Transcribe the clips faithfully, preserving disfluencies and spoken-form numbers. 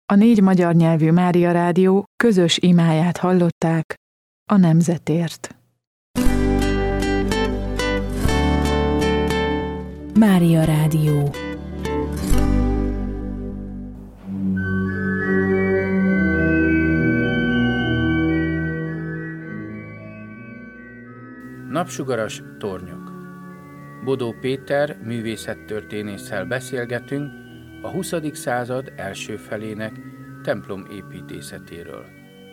A négy magyar nyelvű Mária Rádió közös imáját hallották a nemzetért. Mária Rádió. Napsugaras tornyok. Bodó Péter művészettörténésszel beszélgetünk a huszadik század első felének templom építészetéről.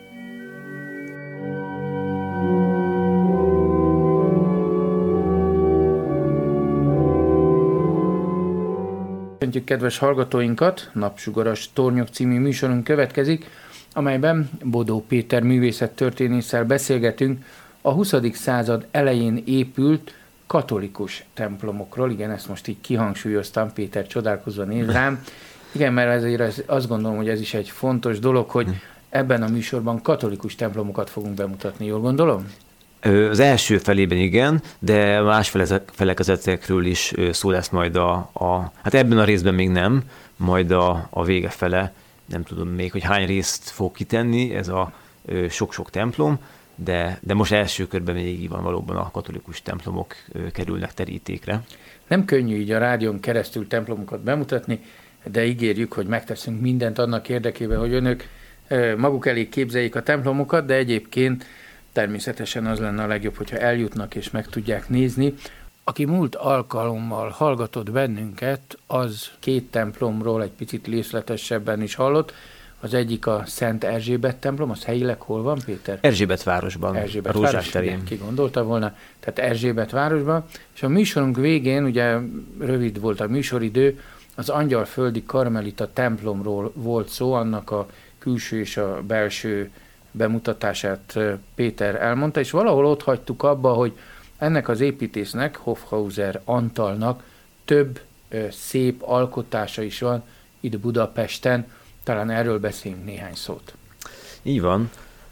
Köszöntjük kedves hallgatóinkat, Napsugaras tornyok című műsorunk következik, amelyben Bodó Péter művészettörténésszel beszélgetünk a huszadik század elején épült katolikus templomokról. Igen, ezt most így kihangsúlyoztam, Péter csodálkozva néz rám. Igen, mert ezért azt gondolom, hogy ez is egy fontos dolog, hogy ebben a műsorban katolikus templomokat fogunk bemutatni, jól gondolom? Az első felében igen, de más felekezetekről is szó lesz majd a, a... Hát ebben a részben még nem, majd a, a vége fele, nem tudom még, hogy hány részt fog kitenni ez a sok-sok templom, de, de most első körben még így van, valóban a katolikus templomok kerülnek terítékre. Nem könnyű így a rádión keresztül templomokat bemutatni, de ígérjük, hogy megteszünk mindent annak érdekében, hogy önök maguk elé képzeljék a templomokat, de egyébként természetesen az lenne a legjobb, hogyha eljutnak és meg tudják nézni. Aki múlt alkalommal hallgatott bennünket, az két templomról egy picit részletesebben is hallott. Az egyik a Szent Erzsébet templom, az helyileg hol van, Péter? Erzsébetvárosban, Erzsébet a Rózsák terén. Ki gondolta volna, tehát Erzsébetvárosban. És a műsorunk végén, ugye rövid volt a műsoridő, az Angyalföldi Karmelita templomról volt szó, annak a külső és a belső bemutatását Péter elmondta, és valahol ott hagytuk abba, hogy ennek az építésznek, Hofhauser Antalnak több ö, szép alkotása is van itt Budapesten, talán erről beszélünk néhány szót. Így van.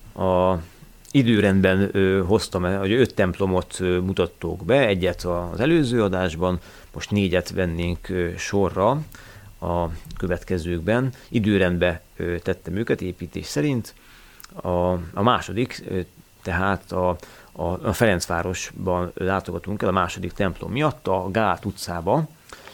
A időrendben ö, hoztam, hogy öt templomot ö, mutattok be, egyet az előző adásban, most négyet vennénk ö, sorra a következőkben. Időrendben ö, tettem őket építés szerint. A, a második, ö, tehát a, a, a Ferencvárosban látogatunk el a második templom miatt, a Gát utcába.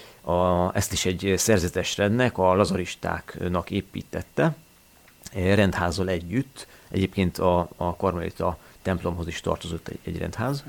A, ezt is egy szerzetes rendnek, a lazaristáknak építette, rendházzal együtt. Egyébként a, a Karmelita templomhoz is tartozott egy, egy rendház.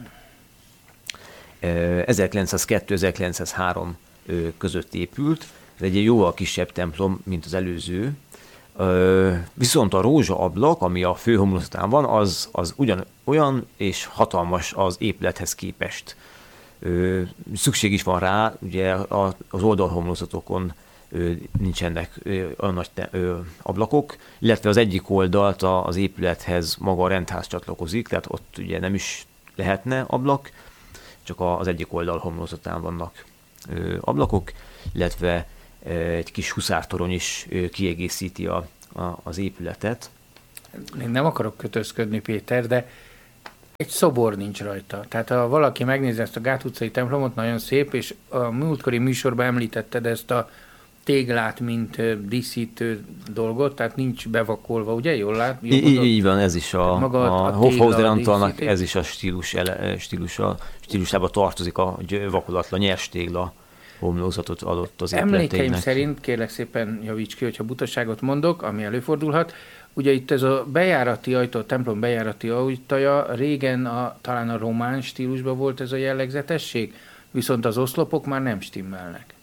ezerkilencszázkettő ezerkilencszázhárom között épült. Ez egy jóval kisebb templom, mint az előző. Viszont a rózsaablak, ami a főhomlokzatán van, az, az ugyan olyan és hatalmas az épülethez képest. Ö, szükség is van rá, ugye az oldalhomlokzatokon ö, nincsenek ö, olyan nagy te, ö, ablakok, illetve az egyik oldalt az épülethez maga a rendház csatlakozik, tehát ott ugye nem is lehetne ablak, csak az egyik oldal homlokzatán vannak ö, ablakok, illetve ö, egy kis huszártorony is ö, kiegészíti a, a, az épületet. Én nem akarok kötözködni, Péter, de egy szobor nincs rajta. Tehát ha valaki megnézi ezt a Gát utcai templomot, nagyon szép, és a múltkori műsorban említetted ezt a téglát, mint díszítő dolgot, tehát nincs bevakolva, ugye? Jól lát? Jól így, így van, ez is a, a, a Hofhauser Antalnak, ez is a stílus, stílusa, stílusába tartozik, a vakolatlan nyers tégla homlokzatot adott az épületeinek. Emlékeim szerint, kérlek szépen javíts ki, hogyha butaságot mondok, ami előfordulhat, ugye itt ez a bejárati ajtó, a templom bejárati ajtaja, régen a, talán a román stílusban volt ez a jellegzetesség, viszont az oszlopok már nem stimmelnek.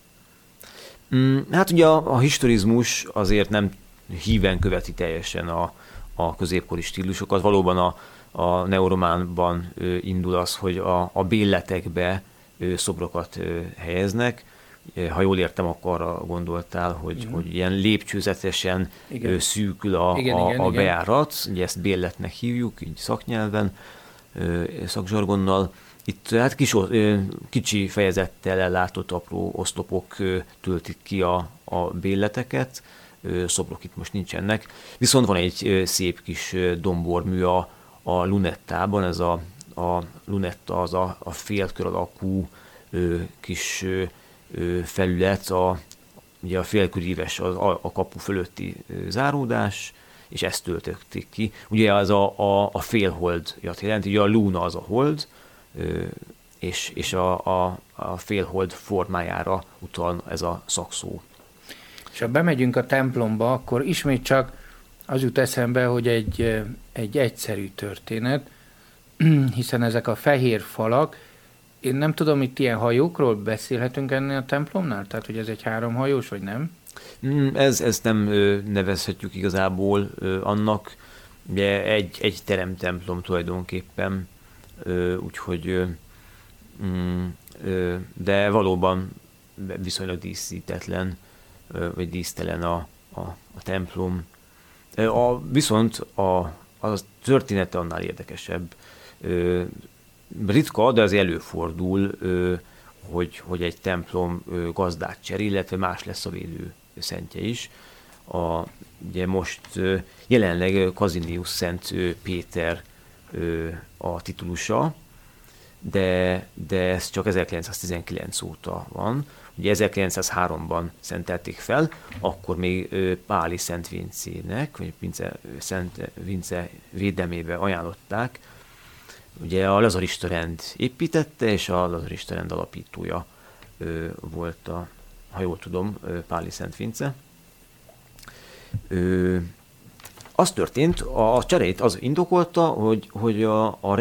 Mm, hát ugye a, a historizmus azért nem híven követi teljesen a, a középkori stílusokat. Valóban a, a neorománban ö, indul az, hogy a, a bélletekbe ö, szobrokat ö, helyeznek. Ha jól értem, akkor arra gondoltál, hogy, uh-huh. hogy ilyen lépcsőzetesen igen. szűkül a, igen, a, igen, a bejárat, igen. Ugye ezt bélletnek hívjuk, így szaknyelven, szakzsargonnal. Itt hát kis, kicsi fejezettel ellátott apró oszlopok töltik ki a, a bélleteket, szobrok itt most nincsenek. Viszont van egy szép kis dombormű a, a lunettában, ez a, a lunetta az a, a félkör alakú kis felület a, ugye a félköríves az a, a kapu fölötti záródás, és ezt töltötték ki. Ugye az a, a, a félholdjat jelenti, ugye a luna az a hold, és, és a, a, a félhold formájára utal ez a szakszó. És ha bemegyünk a templomba, akkor ismét csak az jut eszembe, hogy egy, egy egyszerű történet, hiszen ezek a fehér falak, én nem tudom, itt ilyen hajókról beszélhetünk ennél a templomnál? Tehát, hogy ez egy háromhajós, vagy nem? Ez, ezt nem nevezhetjük igazából annak, ugye egy, egy teremtemplom tulajdonképpen, úgyhogy de valóban viszonylag díszítetlen, vagy dísztelen a, a, a templom. A, viszont a, a története annál érdekesebb. Ritka, de az előfordul, hogy, hogy egy templom gazdát cserél, illetve más lesz a védő szentje is. A, ugye most jelenleg Kazinius Szent Péter a titulusa, de, de ez csak ezerkilencszáztizenkilenc óta van. Ugye ezerkilencszázháromban szentelték fel, akkor még Páli Szent Vincének, vagy Vince, Szent Vince védelmébe ajánlották. Ugye a lazarista rend építette, és a lazarista rend alapítója volt a, ha jól tudom, Páli Szent Vince. Az történt, a cserét az indokolta, hogy, hogy a, a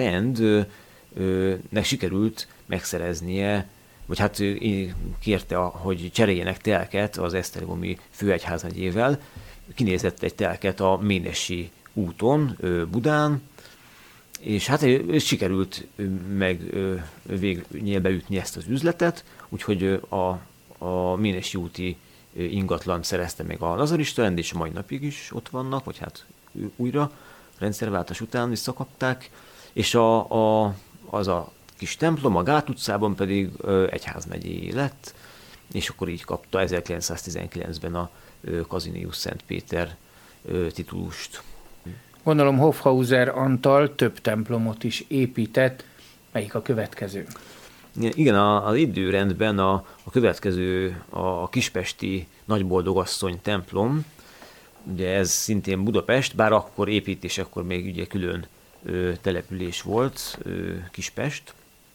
rendnek sikerült megszereznie, vagy hát kérte, hogy cseréljenek telket az esztergomi főegyházmegyével. Kinézett egy telket a Ménesi úton, Budán, és hát sikerült meg végnyilbe ütni ezt az üzletet, úgyhogy a, a Ménesi úti ingatlant szerezte meg a lazarista rend, és a mai napig is ott vannak, vagy hát újra rendszerváltás után visszakapták, és a, a, az a kis templom a Gát utcában pedig egyházmegyéjé lett, és akkor így kapta ezerkilencszáztizenkilencben a Kazinius Szent Péter titulust. Gondolom Hofhauser Antal több templomot is épített. Melyik a következő? Igen, az időrendben a, a következő a kispesti Nagyboldogasszony templom, ugye ez szintén Budapest, bár akkor építésekor még ugye külön ö, település volt, ö, Kispest.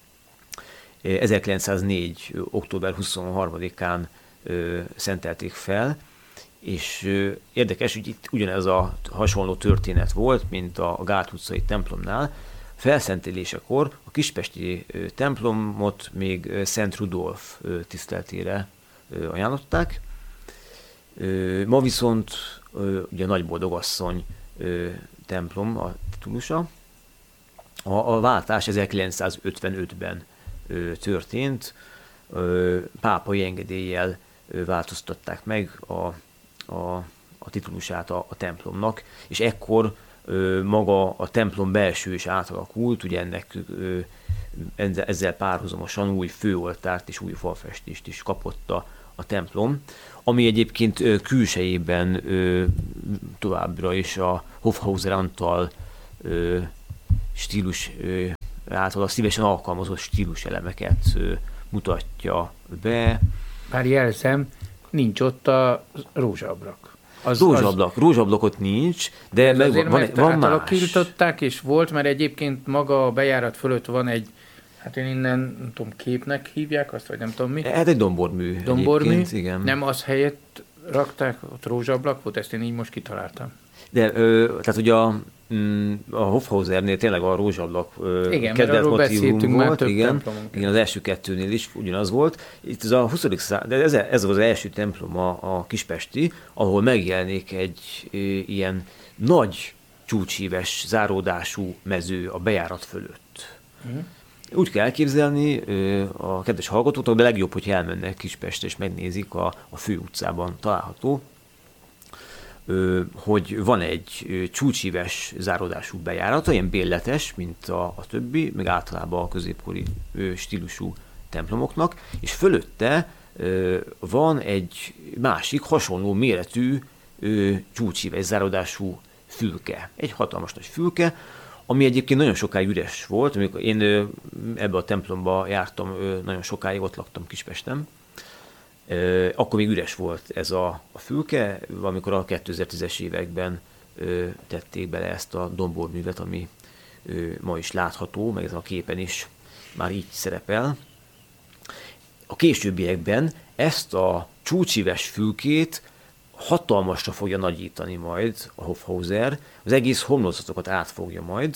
ezerkilencszáznégy. október huszonharmadikán ö, szentelték fel, és ö, érdekes, hogy itt ugyanez a hasonló történet volt, mint a Gát utcai templomnál. Felszentelésekor a kispesti ö, templomot még ö, Szent Rudolf ö, tiszteletére ö, ajánlották. Ö, ma viszont ö, ugye a Nagyboldogasszony ö, templom a titulusa. A, a váltás ezerkilencszázötvenötben ö, történt, ö, pápai engedéllyel ö, változtatták meg a, a, a titulusát a, a templomnak, és ekkor ö, maga a templom belső is átalakult, ugye ennek ö, ezzel párhuzamosan új főoltárt és új falfestést is kapott a, a templom, ami egyébként ö, külsejében ö, továbbra is a Hofhauser Antal ö, stílus ö, által a szívesen alkalmazott stíluselemeket ö, mutatja be. Bár jelzem, nincs ott a rózsablak. Az, rózsablak, az, rózsablakot nincs, de meg van, van, van más. Átalakították, és volt, mert egyébként maga a bejárat fölött van egy, hát én innen, nem tudom, képnek hívják azt, vagy nem tudom mi. Hát egy dombormű. Dombormű, igen. Nem az helyett rakták, ott rózsablak volt, ezt én így most kitaláltam. De, ö, tehát ugye a, a Hofhausernél tényleg a rózsablak kedvelt motívum volt, igen, igen, az első kettőnél is ugyanaz volt. Itt az a huszadik század, de ez, ez az első templom a, a kispesti, ahol megjelenik egy ö, ilyen nagy csúcsíves záródású mező a bejárat fölött. Mm. Úgy kell elképzelni ö, a kedves hallgatóknak, de legjobb, hogy elmennek Kispestre és megnézik a, a főutcában található, hogy van egy csúcsíves záródású bejárat, olyan bélletes, mint a, a többi, meg általában a középkori stílusú templomoknak, és fölötte van egy másik, hasonló méretű csúcsíves záródású fülke. Egy hatalmas nagy fülke, ami egyébként nagyon sokáig üres volt. Amikor én ebbe a templomba jártam, nagyon sokáig ott laktam Kispesten, Akkor még üres volt ez a, a fülke, amikor a kétezer-tízes években tették bele ezt a domborművet, ami ma is látható, meg ez a képen is már így szerepel. A későbbiekben ezt a csúcsíves fülkét hatalmasra fogja nagyítani majd a Hofhauser, az egész homlokzatokat átfogja majd,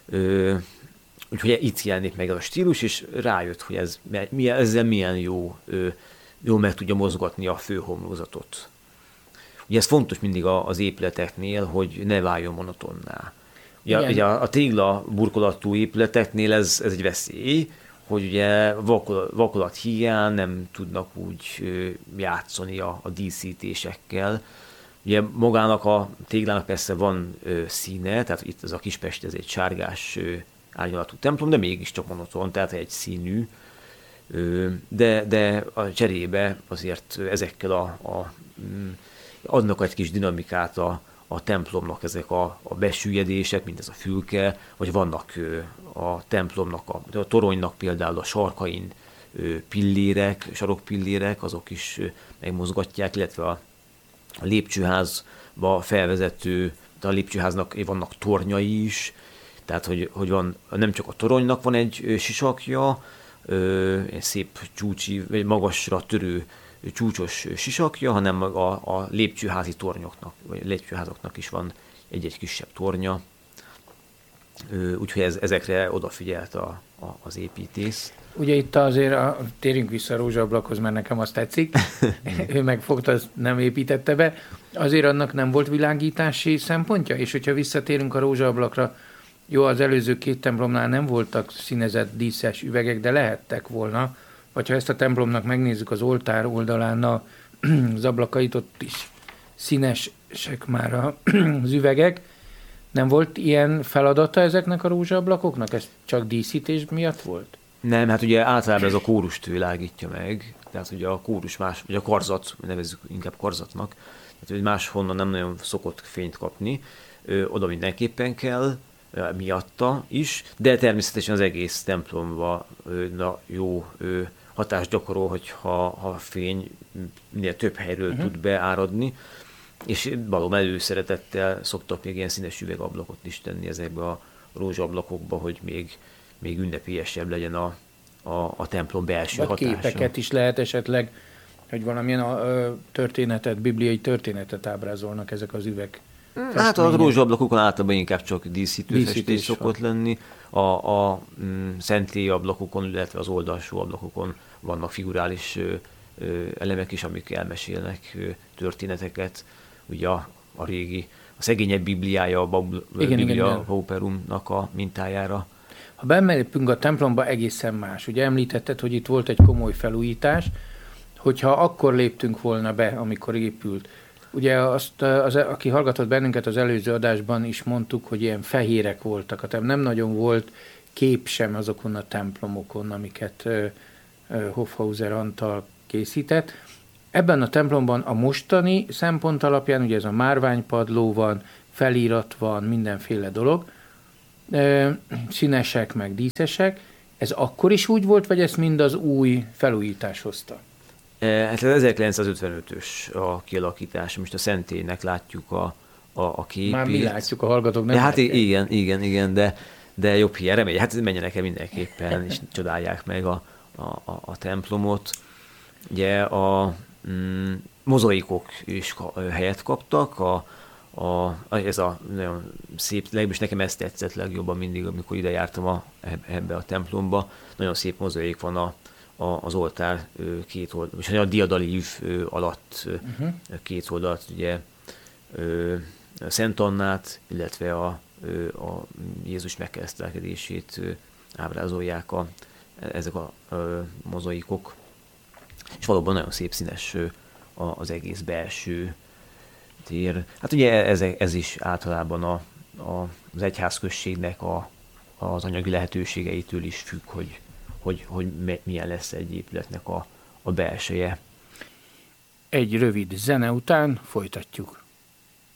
úgyhogy itt jelenik meg ez a stílus, és rájött, hogy ez, ezzel milyen jó, jól meg tudja mozgatni a főhomlokzatot. Ugye ez fontos mindig az épületeknél, hogy ne váljon monotonná. Ugye, ugye a, a tégla burkolatú épületeknél ez, ez egy veszély, hogy ugye vakolat, vakolat hiány nem tudnak úgy játszani a, a díszítésekkel. Ugye magának a téglának persze van ö, színe, tehát itt ez a Kispest, ez egy sárgás ö, árnyalatú templom, de mégiscsak monoton, tehát egy színű. Ö, de, de a cserébe azért ezekkel a, a, adnak egy kis dinamikát a, a templomnak ezek a, a besüllyedések, mint ez a fülke, vagy vannak ö, a templomnak, a, a toronynak például a sarkain ö, pillérek, sarokpillérek, azok is ö, megmozgatják, illetve a A lépcsőházba felvezető, de a lépcsőháznak vannak tornyai is, tehát hogy, hogy van, nem csak a toronynak van egy sisakja, egy szép csúcsi, vagy magasra törő csúcsos sisakja, hanem a, a lépcsőházi tornyoknak, vagy lépcsőházaknak is van egy-egy kisebb tornya. Úgyhogy ez, ezekre odafigyelt a, a, az építész. Ugye itt azért a, térjünk vissza a rózsablakhoz, mert nekem azt tetszik. Ő megfogta, azt nem építette be. Azért annak nem volt világítási szempontja, és hogyha visszatérünk a rózsablakra, jó, az előző két templomnál nem voltak színezett díszes üvegek, de lehettek volna. Vagy ha ezt a templomnak megnézzük az oltár oldalán, az ablakait, ott is színesek már az üvegek. Nem volt ilyen feladata ezeknek a rózsablakoknak? Ez csak díszítés miatt volt? Nem, hát ugye általában ez a kórust világítja meg, tehát ugye a kórus más, vagy a karzat, nevezzük inkább karzatnak, tehát hogy máshonnan nem nagyon szokott fényt kapni, ö, oda mindenképpen kell, ö, miatta is, de természetesen az egész templomban ö, na, jó ö, hatást gyakorol, hogyha ha a fény minél több helyről uh-huh. tud beáradni, és valóban előszeretettel szoktak még ilyen színes üvegablakot is tenni ezekbe a rózsablakokba, hogy még még ünnepélyesebb legyen a, a, a templom belső vagy hatása. Képeket is lehet esetleg, hogy valamilyen a, a történetet, bibliai történetet ábrázolnak ezek az üveg. Hát a rózsablakokon általában inkább csak díszítőfestés szokott lenni. A, a mm, szentély ablakokon, illetve az oldalsó ablakokon vannak figurális ö, ö, elemek is, amik elmesélnek ö, történeteket. Ugye a, a régi, a szegényebb bibliája, a Babul, igen, Biblia Pauperumnak a mintájára. Ha bemelépünk a templomba, egészen más. Ugye említetted, hogy itt volt egy komoly felújítás, hogyha akkor léptünk volna be, amikor épült. Ugye azt, az, aki hallgatott bennünket az előző adásban is mondtuk, hogy ilyen fehérek voltak. Tehát nem nagyon volt kép sem azokon a templomokon, amiket uh, uh, Hofhauser Antal készített. Ebben a templomban a mostani szempont alapján, ugye ez a márványpadló van, felirat van, mindenféle dolog, színesek, meg díszesek. Ez akkor is úgy volt, vagy ezt mind az új felújítás hozta? Hát ez ezerkilencszázötvenötös a kialakítás, most a szentélynek látjuk a, a, a képét. Már mi látjuk, a hallgatók nem de hát látják. igen, igen, igen, de, de jobb hiány, remény, hát menjenek el mindenképpen, és csodálják meg a, a, a, a templomot. Ugye a mm, mozaikok is helyet kaptak, a A, ez a nagyon szép, legalábbis nekem ezt tetszett legjobban mindig, amikor ide jártam a, ebbe a templomba. Nagyon szép mozaik van a, a, az oltár két oldal, és a diadalív alatt uh-huh. két oldalt, ugye Szent Annát, illetve a, a Jézus megkeresztelkedését ábrázolják a, ezek a, a mozaikok. És valóban nagyon szép színes az egész belső tér. Hát ugye ez, ez is általában a, a, az egyházközségnek a, az anyagi lehetőségeitől is függ, hogy, hogy, hogy milyen lesz egy épületnek a, a belseje. Egy rövid zene után folytatjuk.